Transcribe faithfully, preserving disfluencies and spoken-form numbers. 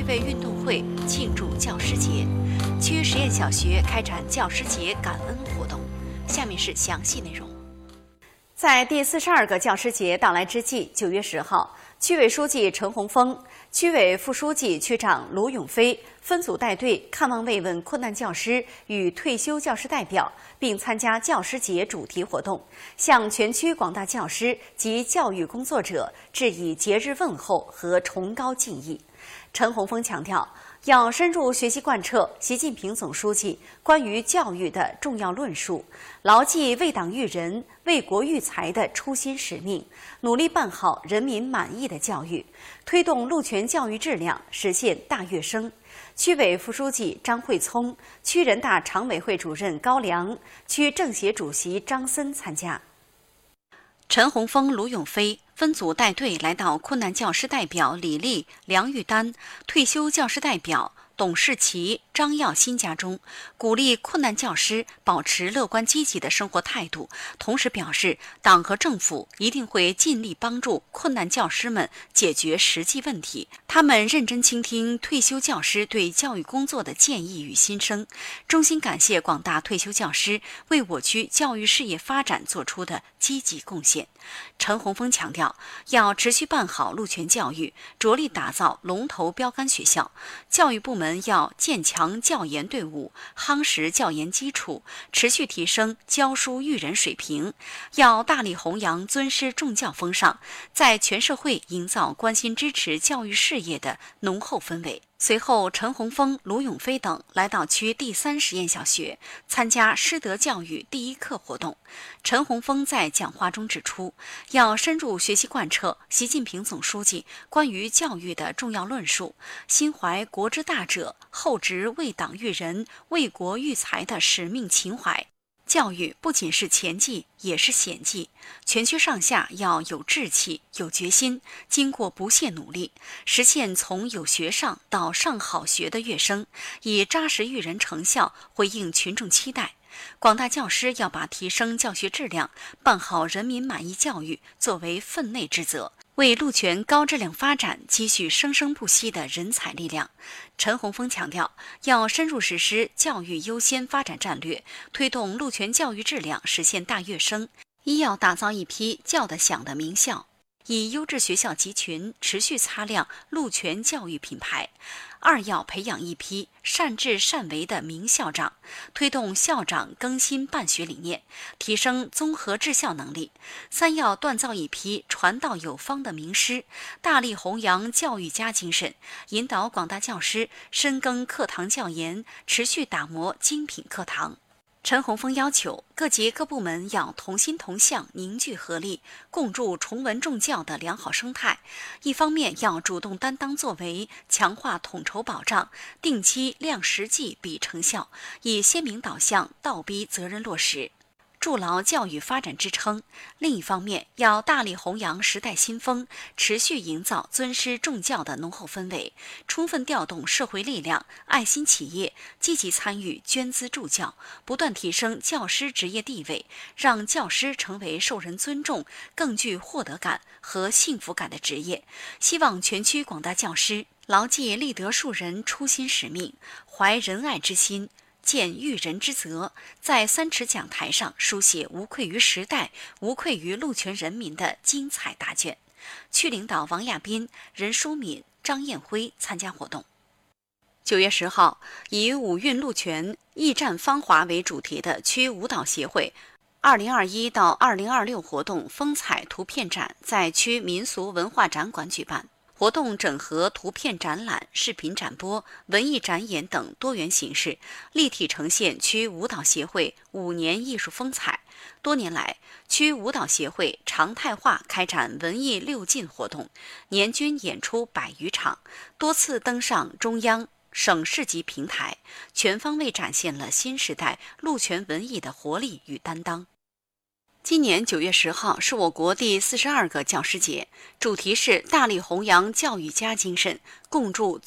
趣味运动会庆祝教师节，区实验小学开展教师节感恩活动。下面是详细内容。在第四十二个教师节到来之际，九月十号，区委书记陈洪峰、区委副书记、区长卢永飞分组带队看望慰问困难教师与退休教师代表，并参加教师节主题活动，向全区广大教师及教育工作者致以节日问候和崇高敬意。陈洪峰强调，要深入学习贯彻习近平总书记关于教育的重要论述，牢记为党育人、为国育才的初心使命，努力办好人民满意的教育，推动路权教育质量实现大跃升。区委副书记张惠聪、区人大常委会主任高良、区政协主席张森参加。陈洪峰、卢永飞分组带队来到困难教师代表李丽、梁玉丹、退休教师代表董世奇、张耀新家中，鼓励困难教师保持乐观积极的生活态度，同时表示，党和政府一定会尽力帮助困难教师们解决实际问题。他们认真倾听退休教师对教育工作的建议与心声，衷心感谢广大退休教师为我区教育事业发展做出的积极贡献。陈洪峰强调，要持续办好路权教育，着力打造龙头标杆学校。教育部门要建强教研队伍，夯实教研基础，持续提升教书育人水平。要大力弘扬尊师重教风尚，在全社会营造关心支持教育事业的浓厚氛围。随后，陈洪峰、卢永飞等来到区第三实验小学，参加师德教育第一课活动。陈洪峰在讲话中指出，要深入学习贯彻习近平总书记关于教育的重要论述，心怀国之大者，厚植为党育人、为国育才的使命情怀。教育不仅是前进，也是险记。全区上下要有志气、有决心，经过不懈努力，实现从有学上到上好学的跃升，以扎实育人成效回应群众期待。广大教师要把提升教学质量、办好人民满意教育作为分内之责，为路权高质量发展积蓄生生不息的人才力量。陈洪峰强调，要深入实施教育优先发展战略，推动路权教育质量实现大跃升。一要打造一批叫得响的名校，以优质学校集群持续擦亮路权教育品牌。二要培养一批善治善为的名校长，推动校长更新办学理念，提升综合治校能力。三要锻造一批传道有方的名师，大力弘扬教育家精神，引导广大教师深耕课堂教研，持续打磨精品课堂。陈洪峰要求各级各部门要同心同向、凝聚合力，共筑崇文重教的良好生态。一方面要主动担当作为，强化统筹保障，定期量实际比成效，以鲜明导向倒逼责任落实，筑牢教育发展支撑。另一方面，要大力弘扬时代新风，持续营造尊师重教的浓厚氛围，充分调动社会力量、爱心企业，积极参与捐资助教，不断提升教师职业地位，让教师成为受人尊重、更具获得感和幸福感的职业。希望全区广大教师牢记立德树人初心使命，怀仁爱之心，见育人之责，在三尺讲台上书写无愧于时代、无愧于路权人民的精彩答卷。区领导王亚斌、任淑敏、张艳辉参加活动。九月十号，以五运路权、驿站芳华为主题的区舞蹈协会二零二一到二零二六活动风采图片展在区民俗文化展馆举办。活动整合图片展览、视频展播、文艺展演等多元形式，立体呈现区舞蹈协会五年艺术风采。多年来，区舞蹈协会常态化开展文艺六进活动，年均演出百余场，多次登上中央、省市级平台，全方位展现了新时代路权文艺的活力与担当。今年九月十号是我国第四十二个教师节，主题是大力弘扬教育家精神，共筑